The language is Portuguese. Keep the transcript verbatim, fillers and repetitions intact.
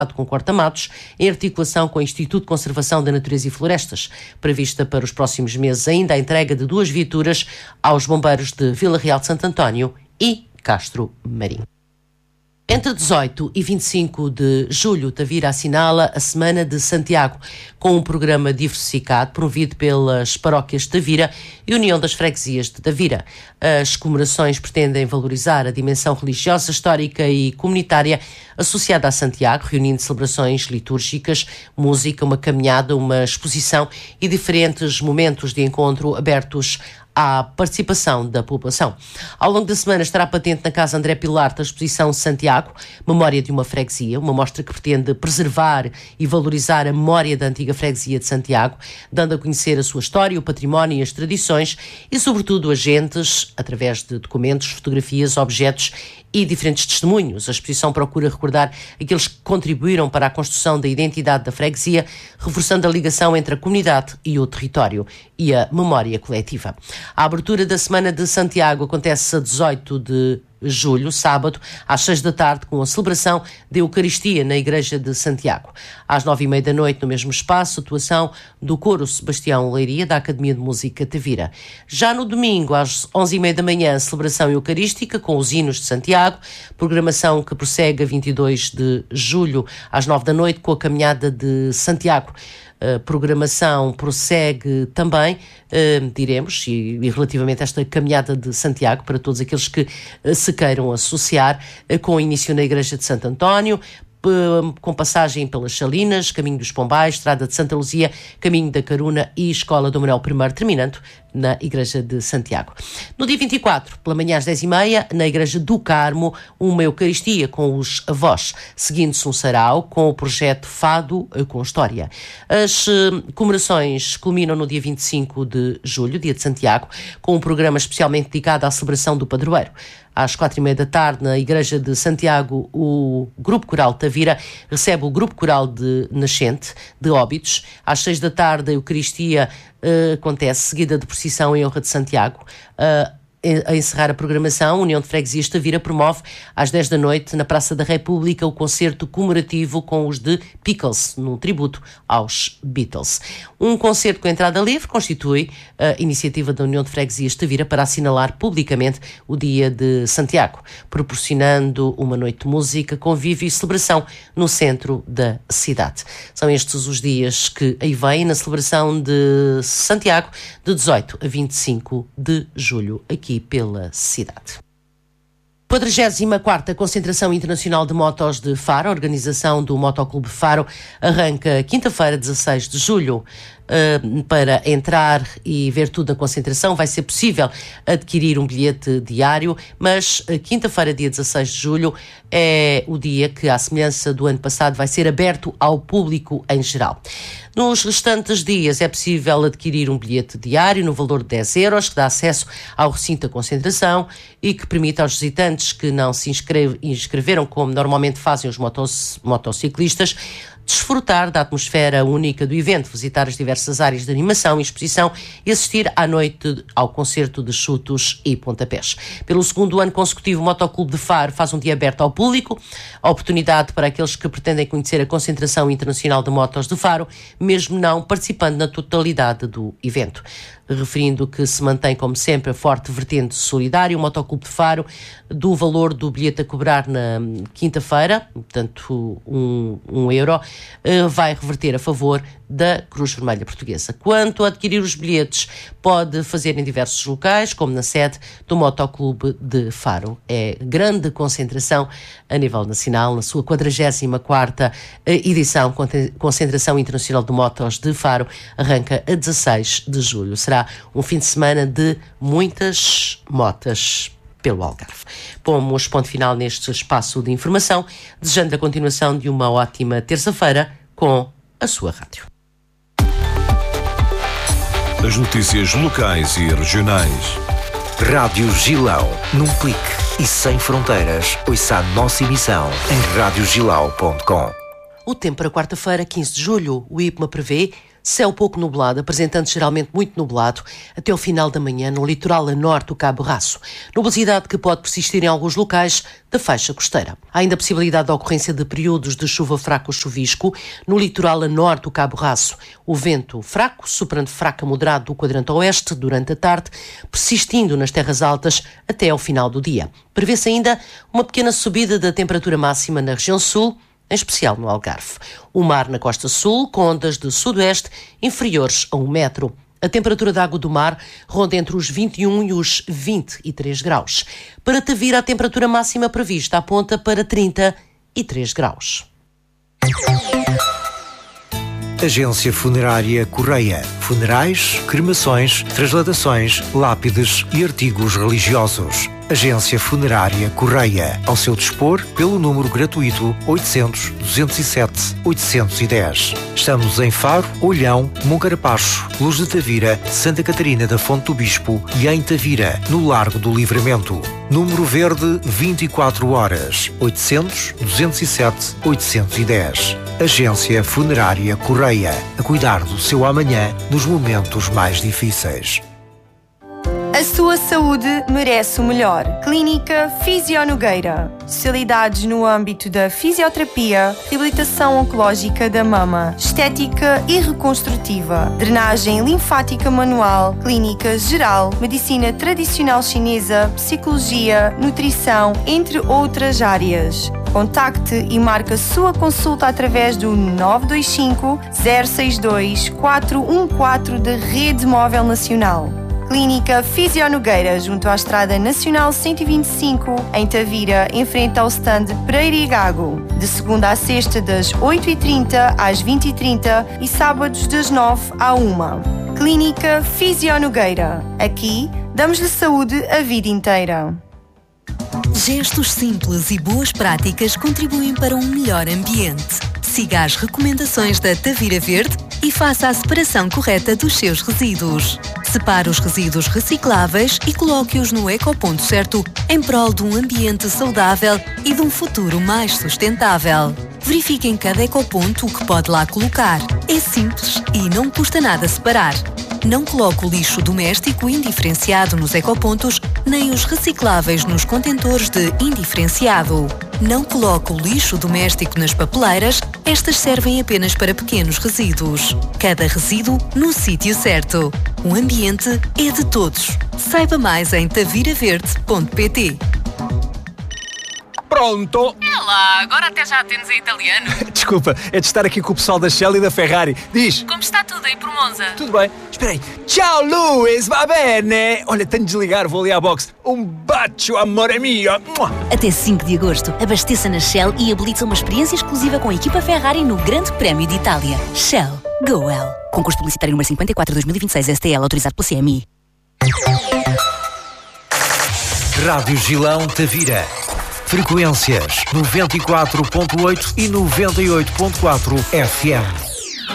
com Corta-Matos, em articulação com o Instituto de Conservação da Natureza e Florestas. Prevista para os próximos meses ainda a entrega de duas viaturas aos bombeiros de Vila Real de Santo António e Castro Marinho. Entre dezoito e vinte e cinco de julho, Tavira assinala a Semana de Santiago, com um programa diversificado promovido pelas paróquias de Tavira e União das Freguesias de Tavira. As comemorações pretendem valorizar a dimensão religiosa, histórica e comunitária associada a Santiago, reunindo celebrações litúrgicas, música, uma caminhada, uma exposição e diferentes momentos de encontro abertos à participação da população. Ao longo da semana estará patente na Casa André Pilar a exposição Santiago, Memória de uma Freguesia, uma mostra que pretende preservar e valorizar a memória da antiga freguesia de Santiago, dando a conhecer a sua história, o património e as tradições e, sobretudo, agentes, através de documentos, fotografias, objetos e diferentes testemunhos. A exposição procura recordar aqueles que contribuíram para a construção da identidade da freguesia, reforçando a ligação entre a comunidade e o território e a memória coletiva. A abertura da Semana de Santiago acontece a dezoito de julho, sábado, às seis da tarde, com a celebração da Eucaristia na Igreja de Santiago. Às nove e meia da noite, no mesmo espaço, atuação do Coro Sebastião Leiria, da Academia de Música Tavira. Já no domingo, às onze e meia da manhã, celebração eucarística com os hinos de Santiago, programação que prossegue a vinte e dois de julho, às nove da noite, com a caminhada de Santiago. A programação prossegue também, uh, diremos, e, e relativamente a esta caminhada de Santiago, para todos aqueles que uh, se queiram associar, uh, com início na Igreja de Santo António, uh, com passagem pelas Salinas, Caminho dos Pombais, Estrada de Santa Luzia, Caminho da Caruna e Escola do Manuel I, terminando na Igreja de Santiago. No dia vinte e quatro, pela manhã às dez e meia, na Igreja do Carmo, uma Eucaristia com os avós, seguindo-se um sarau com o projeto Fado com História. As uh, comemorações culminam no dia vinte e cinco de julho, dia de Santiago, com um programa especialmente dedicado à celebração do padroeiro. Às quatro e meia da tarde, na Igreja de Santiago, o Grupo Coral Tavira recebe o Grupo Coral de Nascente, de Óbidos. Às seis da tarde, a Eucaristia uh, acontece, seguida de procissão em honra de Santiago. Uh, A encerrar a programação, a União de Freguesias de Tavira promove às dez da noite, na Praça da República, o concerto comemorativo com os de Pickles, num tributo aos Beatles. Um concerto com entrada livre constitui a iniciativa da União de Freguesias de Tavira para assinalar publicamente o Dia de Santiago, proporcionando uma noite de música, convívio e celebração no centro da cidade. São estes os dias que aí vêm na celebração de Santiago, de dezoito a vinte e cinco de julho, aqui pela cidade. quadragésima quarta Concentração Internacional de Motos de Faro, a organização do Motoclube Faro, arranca quinta-feira, dezasseis de julho. Uh, para entrar e ver tudo na concentração vai ser possível adquirir um bilhete diário, mas uh, quinta-feira, dia dezasseis de julho, é o dia que, à semelhança do ano passado, vai ser aberto ao público em geral. Nos restantes dias é possível adquirir um bilhete diário no valor de dez euros, que dá acesso ao recinto da concentração e que permite aos visitantes que não se inscreve, inscreveram, como normalmente fazem os motos, motociclistas, desfrutar da atmosfera única do evento, visitar as diversas áreas de animação e exposição e assistir à noite ao concerto de chutos e pontapés. Pelo segundo ano consecutivo, o Motoclube de Faro faz um dia aberto ao público, a oportunidade para aqueles que pretendem conhecer a Concentração Internacional de Motos de Faro, mesmo não participando na totalidade do evento. Referindo que se mantém, como sempre, a forte vertente solidária, o Motoclube de Faro, do valor do bilhete a cobrar na quinta-feira, portanto um, um euro, vai reverter a favor da Cruz Vermelha Portuguesa. Quanto a adquirir os bilhetes, pode fazer em diversos locais, como na sede do Motoclube de Faro. É grande concentração a nível nacional, na sua quadragésima quarta edição, Concentração Internacional de Motos de Faro, arranca a dezasseis de julho. Será um fim de semana de muitas motas pelo Algarve. Pomos ponto final neste espaço de informação, desejando a continuação de uma ótima terça-feira com a sua rádio. As notícias locais e regionais. Rádio Gilão, num clique e sem fronteiras. Ouça a nossa emissão em rádio gilau ponto com. O tempo para quarta-feira, quinze de julho, o I P M A prevê Céu pouco nublado, apresentando geralmente muito nublado, até ao final da manhã no litoral a norte do Cabo Raço. Nubosidade que pode persistir em alguns locais da faixa costeira. Há ainda a possibilidade da ocorrência de períodos de chuva fraca ou chuvisco no litoral a norte do Cabo Raço. O vento fraco, soprando fraco a moderado do quadrante oeste durante a tarde, persistindo nas terras altas até ao final do dia. Prevê-se ainda uma pequena subida da temperatura máxima na região sul, em especial no Algarve. O mar na costa sul, com ondas de sudoeste inferiores a um metro. A temperatura da água do mar ronda entre os vinte e um e os vinte e três graus. Para Tavira, a temperatura máxima prevista aponta para trinta e três graus. Agência Funerária Correia. Funerais, cremações, transladações, lápides e artigos religiosos. Agência Funerária Correia. Ao seu dispor, pelo número gratuito oitocentos, duzentos e sete, oitocentos e dez. Estamos em Faro, Olhão, Moncarapacho, Luz de Tavira, Santa Catarina da Fonte do Bispo e em Tavira, no Largo do Livramento. Número verde vinte e quatro horas, oitocentos, duzentos e sete, oitocentos e dez. Agência Funerária Correia. A cuidar do seu amanhã nos momentos mais difíceis. A sua saúde merece o melhor. Clínica Fisio Nogueira. Especialidades no âmbito da fisioterapia, reabilitação oncológica da mama, estética e reconstrutiva, drenagem linfática manual, clínica geral, medicina tradicional chinesa, psicologia, nutrição, entre outras áreas. Contacte e marque a sua consulta através do nove dois cinco, zero seis dois, quatro um quatro da Rede Móvel Nacional. Clínica Fisio Nogueira, junto à Estrada Nacional cento e vinte e cinco, em Tavira, em frente ao stand Pereira e Gago. De segunda a sexta, das oito e trinta às vinte e trinta e sábados das nove à uma. Clínica Fisio Nogueira. Aqui, damos-lhe saúde a vida inteira. Gestos simples e boas práticas contribuem para um melhor ambiente. Siga as recomendações da Tavira Verde e faça a separação correta dos seus resíduos. Separe os resíduos recicláveis e coloque-os no ecoponto certo, em prol de um ambiente saudável e de um futuro mais sustentável. Verifique em cada ecoponto o que pode lá colocar. É simples e não custa nada separar. Não coloque o lixo doméstico indiferenciado nos ecopontos, nem os recicláveis nos contentores de indiferenciado. Não coloque o lixo doméstico nas papeleiras, estas servem apenas para pequenos resíduos. Cada resíduo no sítio certo. O ambiente é de todos. Saiba mais em tavira verde ponto pt. Pronto! É lá, agora até já atendes em italiano. Desculpa, é de estar aqui com o pessoal da Shell e da Ferrari. Diz! Como está tudo aí por Monza? Tudo bem. Espera aí. Ciao, Luís, va bene? Olha, tenho de desligar, vou ali à box. Um bacio, amore mio. Até cinco de agosto, abasteça na Shell e habilita uma experiência exclusiva com a equipa Ferrari no Grande Prémio de Itália. Shell. Go well. Concurso publicitário número cinquenta e quatro de dois mil e vinte e seis, S T L, autorizado pela C M I. Rádio Gilão Tavira. Frequências noventa e quatro ponto oito e noventa e oito ponto quatro F M.